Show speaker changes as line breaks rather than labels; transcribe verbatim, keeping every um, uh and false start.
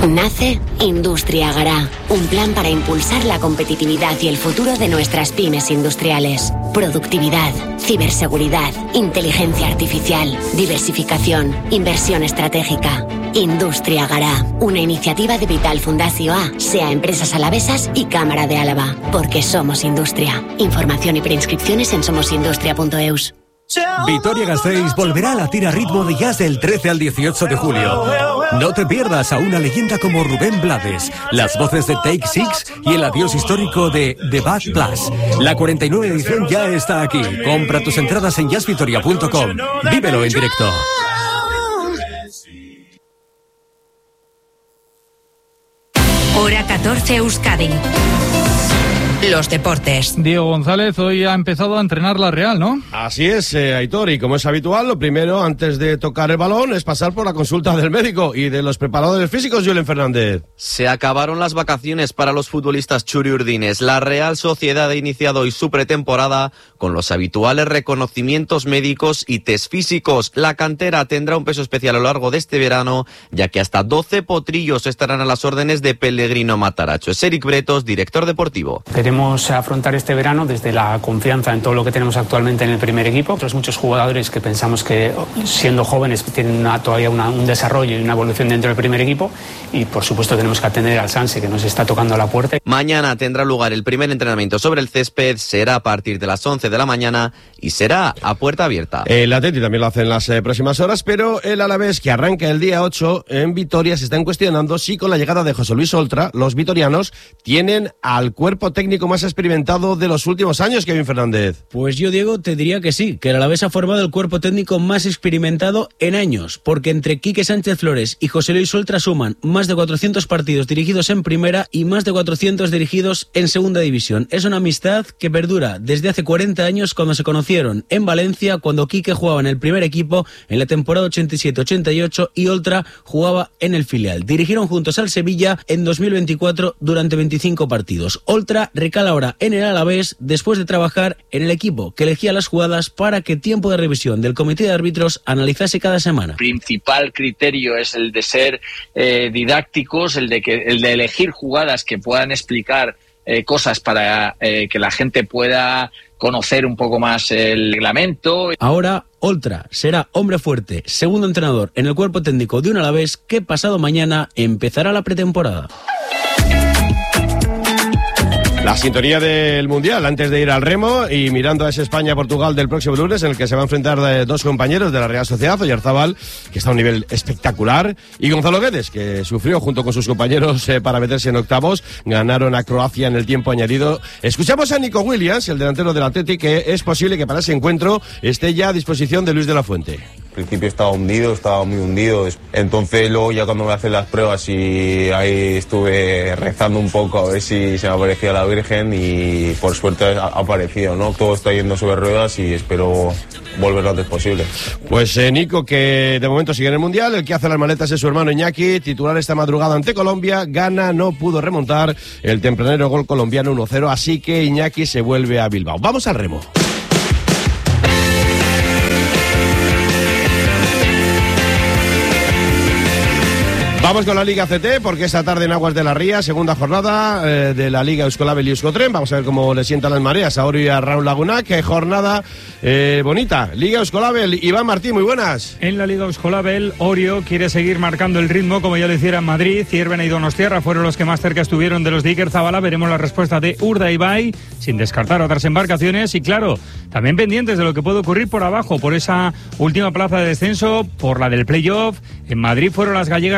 Nace Industria Gará, un plan para impulsar la competitividad y el futuro de nuestras pymes industriales. Productividad, ciberseguridad, inteligencia artificial, diversificación, inversión estratégica. Industria Gará, una iniciativa de Vital Fundación A, SEA Empresas Alavesas y Cámara de Álava, porque somos industria. Información y preinscripciones en somosindustria punto eus.
Vitoria-Gasteiz volverá a latir a ritmo de jazz del trece al dieciocho de julio. No te pierdas a una leyenda como Rubén Blades, las voces de Take Six y el adiós histórico de The Bad Plus. La cuarenta y nueve edición ya está aquí. Compra tus entradas en jazz vitoria punto com. Vívelo en directo.
Hora catorce Euskadi. Los deportes.
Diego González hoy ha empezado a entrenar la Real, ¿no?
Así es, eh, Aitor, y como es habitual, lo primero, antes de tocar el balón, es pasar por la consulta del médico y de los preparadores físicos, Julen Fernández.
Se acabaron las vacaciones para los futbolistas churiurdines. La Real Sociedad ha iniciado hoy su pretemporada con los habituales reconocimientos médicos y test físicos. La cantera tendrá un peso especial a lo largo de este verano, ya que hasta doce potrillos estarán a las órdenes de Pellegrino Mataracho. Es Eric Bretos, director deportivo.
Queremos afrontar este verano desde la confianza en todo lo que tenemos actualmente en el primer equipo. Otros muchos jugadores que pensamos que siendo jóvenes tienen una, todavía una, un desarrollo y una evolución dentro del primer equipo, y por supuesto tenemos que atender al Sanse, que nos está tocando a la puerta.
Mañana tendrá lugar el primer entrenamiento sobre el césped, será a partir de las once de la mañana y será a puerta abierta.
El Atleti también lo hace en las eh, próximas horas, pero el Alavés, que arranca el día ocho en Vitoria, se están cuestionando si con la llegada de José Luis Oltra los vitorianos tienen al cuerpo técnico más experimentado de los últimos años, Kevin Fernández.
Pues yo, Diego, te diría que sí, que el Alavés ha formado el cuerpo técnico más experimentado en años, porque entre Quique Sánchez Flores y José Luis Oltra suman más de cuatrocientos partidos dirigidos en primera y más de cuatrocientos dirigidos en segunda división. Es una amistad que perdura desde hace cuarenta años, cuando se conocieron en Valencia, cuando Quique jugaba en el primer equipo en la temporada ochenta y siete ochenta y ocho y Oltra jugaba en el filial. Dirigieron juntos al Sevilla en dos mil veinticuatro durante veinticinco partidos. Oltra recala ahora en el Alavés después de trabajar en el equipo que elegía las jugadas para que tiempo de revisión del comité de árbitros analizase cada semana.
El principal criterio es el de ser eh, didácticos, el de que el de elegir jugadas que puedan explicar eh, cosas para eh, que la gente pueda conocer un poco más el reglamento.
Ahora Oltra será hombre fuerte, segundo entrenador en el cuerpo técnico de un Alavés que pasado mañana empezará la pretemporada.
La sintonía del Mundial antes de ir al remo y mirando a ese España-Portugal del próximo lunes, en el que se va a enfrentar dos compañeros de la Real Sociedad, Oyarzabal, que está a un nivel espectacular, y Gonzalo Guedes, que sufrió junto con sus compañeros eh, para meterse en octavos. Ganaron a Croacia en el tiempo añadido. Escuchamos a Nico Williams, el delantero del Athletic, que es posible que para ese encuentro esté ya a disposición de Luis de la Fuente.
Al principio estaba hundido, estaba muy hundido. Entonces luego ya cuando me hacen las pruebas y ahí estuve rezando un poco a ver si se me aparecía la Virgen, y por suerte ha aparecido, ¿no? Todo está yendo sobre ruedas y espero volver lo antes posible.
Pues eh, Nico, que de momento sigue en el Mundial. El que hace las maletas es su hermano Iñaki, titular esta madrugada ante Colombia. Gana, no pudo remontar el tempranero gol colombiano uno cero, así que Iñaki se vuelve a Bilbao. Vamos al remo. Vamos con la Liga C T, porque esta tarde en Aguas de la Ría, segunda jornada eh, de la Liga Euskolabel y Euskotren. Vamos a ver cómo le sientan las mareas a Orio y a Raúl Laguna. Qué jornada eh, bonita. Liga Euskolabel. Iván Martín, muy buenas.
En la Liga Euskolabel, Orio quiere seguir marcando el ritmo, como ya lo hiciera en Madrid. Ciervena y Donostiarra fueron los que más cerca estuvieron de los de Iker Zabala. Veremos la respuesta de Urdaibai, sin descartar otras embarcaciones. Y claro, también pendientes de lo que puede ocurrir por abajo, por esa última plaza de descenso, por la del playoff. En Madrid fueron las gallegas